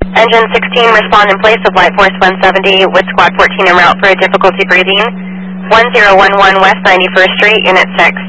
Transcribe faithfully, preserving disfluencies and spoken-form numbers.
Engine sixteen, respond in place of Light Force one seventy with Squad fourteen en route for a difficulty breathing. one zero one one West ninety-first Street, Unit six.